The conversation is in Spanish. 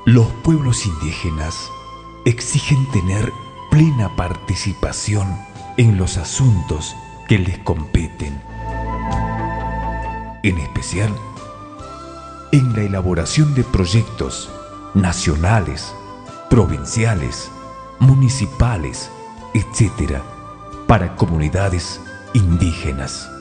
Los pueblos indígenas exigen tener plena participación en los asuntos que les competen, en especial en la elaboración de proyectos nacionales, provinciales, municipales, etc., para comunidades indígenas.